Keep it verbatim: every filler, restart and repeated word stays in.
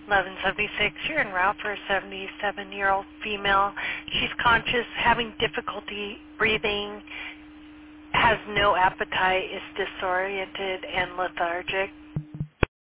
eleven seventy-six, you're en route for a seventy-seven-year-old female. She's conscious, having difficulty breathing, has no appetite, is disoriented and lethargic.